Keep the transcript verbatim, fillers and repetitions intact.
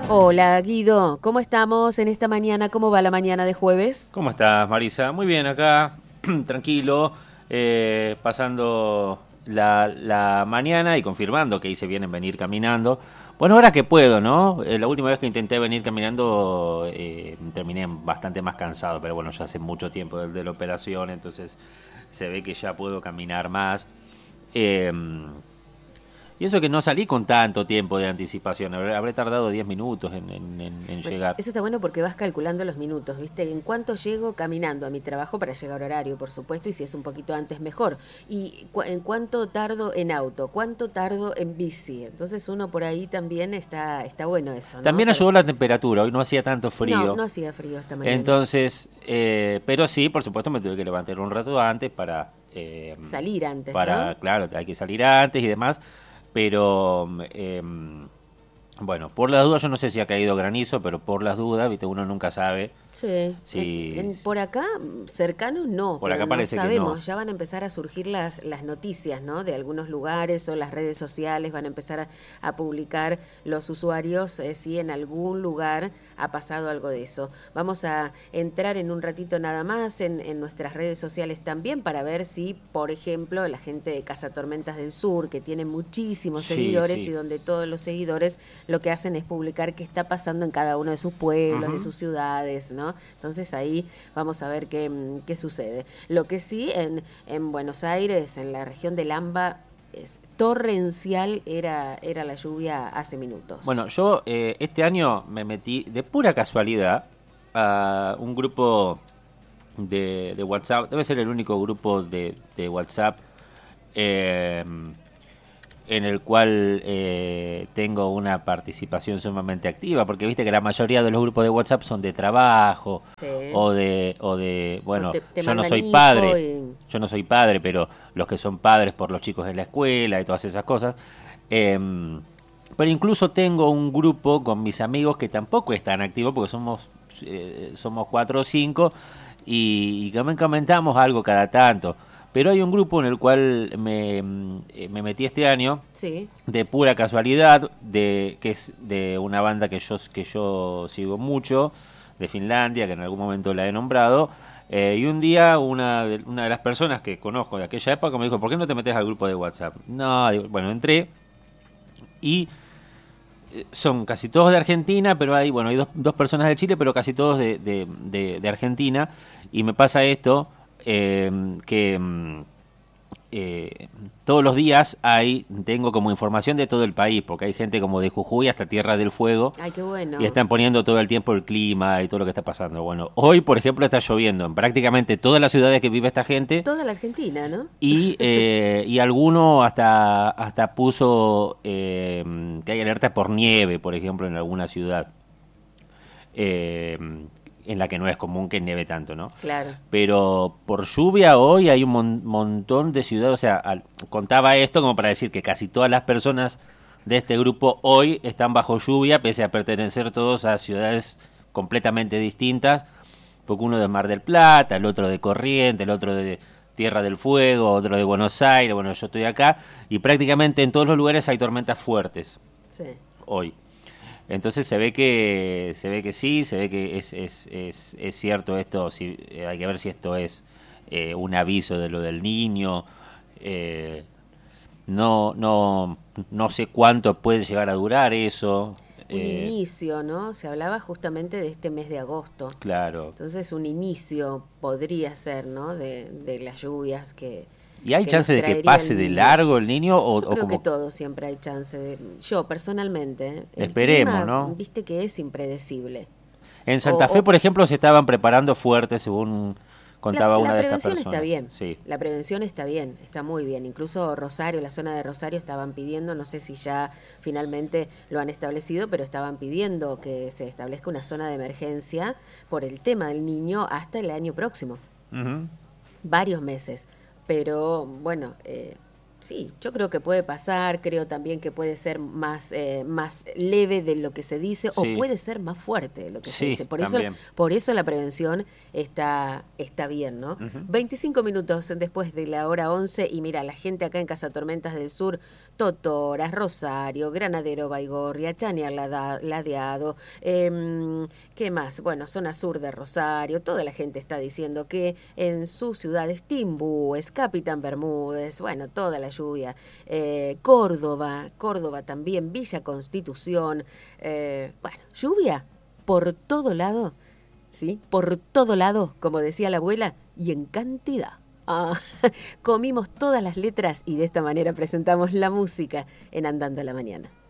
Hola Guido, ¿cómo estamos en esta mañana? ¿Cómo va la mañana de jueves? ¿Cómo estás, Marisa? Muy bien acá, tranquilo, eh, pasando la, la mañana y confirmando que hice bien en venir caminando. Bueno, ahora que puedo, ¿no? Eh, la última vez que intenté venir caminando eh, terminé bastante más cansado, pero bueno, ya hace mucho tiempo de, de la operación, entonces se ve que ya puedo caminar más. Eh, Y eso que no salí con tanto tiempo de anticipación, habré, habré tardado diez minutos en, en, en, en Bueno, llegar. eso está bueno porque vas calculando los minutos, ¿viste? En cuánto llego caminando a mi trabajo para llegar a horario, por supuesto, y si es un poquito antes, mejor. Y cu en cuánto tardo en auto, cuánto tardo en bici. Entonces uno por ahí también está, está bueno eso, ¿no? También Para... ayudó la temperatura, hoy no hacía tanto No, frío. no hacía frío esta mañana. Entonces, eh, pero sí, por supuesto me tuve que levantar un rato antes para... Eh, Salir antes, para, ¿no? claro, hay que salir antes y demás, pero... Eh, bueno, por las dudas, yo no sé si ha caído granizo, pero por las dudas, viste, uno nunca sabe Sí, si... en, en- por acá cercanos no, Por pero acá no parece que no. sabemos, ya van a empezar a surgir las, las noticias, ¿no? De algunos lugares o las redes sociales van a empezar a, a publicar los usuarios eh, si en algún lugar ha pasado algo de eso. Vamos a entrar en un ratito nada más en, en nuestras redes sociales también para ver si, por ejemplo, la gente de Casa Tormentas del Sur, que tiene muchísimos Sí, seguidores sí. y donde todos los seguidores lo que hacen es publicar qué está pasando en cada uno de sus pueblos, de Ujú. sus ciudades, ¿no? Entonces ahí vamos a ver qué, qué sucede. Lo que sí, en, en Buenos Aires, en la región del AMBA, es torrencial era, era la lluvia hace minutos. Bueno, yo eh, este año me metí de pura casualidad a un grupo de, de WhatsApp, debe ser el único grupo de, de WhatsApp eh, en el cual eh, tengo una participación sumamente activa, porque viste que la mayoría de los grupos de WhatsApp son de trabajo Sí. o de, o de O bueno, te, te yo no mandan soy info padre, y... yo no soy padre, pero los que son padres por los chicos en la escuela y todas esas cosas. Eh, pero incluso tengo un grupo con mis amigos que tampoco es tan activo, porque somos, eh, somos cuatro o cinco, y, y que me comentamos algo cada tanto. Pero hay un grupo en el cual me, me metí este año, Sí. de pura casualidad, de que es de una banda que yo, que yo sigo mucho, de Finlandia, que en algún momento la he nombrado. Eh, y un día una de, una de las personas que conozco de aquella época me dijo, ¿por qué no te metes al grupo de WhatsApp? No, digo, bueno, entré y son casi todos de Argentina, pero hay, bueno, hay dos, dos personas de Chile, pero casi todos de, de, de, de Argentina. Y me pasa esto, eh, que eh, todos los días hay, tengo como información de todo el país, porque hay gente como de Jujuy hasta Tierra del Fuego, Ay, qué bueno. y están poniendo todo el tiempo el clima y todo lo que está pasando. Bueno, hoy, por ejemplo, está lloviendo en prácticamente todas las ciudades que vive esta gente. Toda la Argentina, ¿no? Y, eh, y alguno hasta hasta puso eh, que hay alerta por nieve, por ejemplo, en alguna ciudad eh, en la que no es común que nieve tanto, ¿no? Claro. Pero por lluvia hoy hay un mon montón de ciudades, o sea, al, contaba esto como para decir que casi todas las personas de este grupo hoy están bajo lluvia, pese a pertenecer todos a ciudades completamente distintas, porque uno de Mar del Plata, el otro de Corrientes, el otro de Tierra del Fuego, otro de Buenos Aires, bueno, yo estoy acá, y prácticamente en todos los lugares hay tormentas fuertes Sí. hoy. Entonces se ve que se ve que sí, se ve que es es, es, es cierto esto, si, eh, hay que ver si esto es eh, un aviso de lo del niño. Eh, no no no sé cuánto puede llegar a durar eso. Un Eh, inicio, ¿no? Se hablaba justamente de este mes de agosto. claro. Entonces un inicio podría ser, ¿no? De, de las lluvias que, ¿Y hay que nos chance de que traería pase el de niño. largo el niño o, Yo o creo que como todo siempre hay chance de... Yo, personalmente, ¿eh? El esperemos, clima, ¿no? viste que es impredecible. En O, Santa Fe, o por ejemplo, se estaban preparando fuerte, según la, contaba la una de estas prevención personas. está bien. Sí. La prevención está bien, está muy bien. Incluso Rosario, la zona de Rosario, estaban pidiendo, no sé si ya finalmente lo han establecido, pero estaban pidiendo que se establezca una zona de emergencia por el tema del niño hasta el año próximo. Ujú. Varios meses. Pero bueno, eh, Sí, yo creo que puede pasar, creo también que puede ser más eh, más leve de lo que se dice, Sí. o puede ser más fuerte de lo que se Sí, dice. Por eso, también. por eso la prevención está, está bien, ¿no? Ujú. veinticinco minutos después de la hora once, y mira, la gente acá en Cazatormentas del Sur, Totoras, Rosario, Granadero, Baigorria, Chañar Lada- Ladeado, em, ¿qué más? Bueno, zona sur de Rosario, toda la gente está diciendo que en sus ciudades, Timbúes, Capitán Bermúdez, bueno, toda la lluvia, eh, Córdoba, Córdoba también, Villa Constitución, eh, bueno, lluvia por todo lado, ¿sí? Por todo lado, como decía la abuela, y en cantidad. Ah, comimos todas las letras y de esta manera presentamos la música en Andando a la Mañana.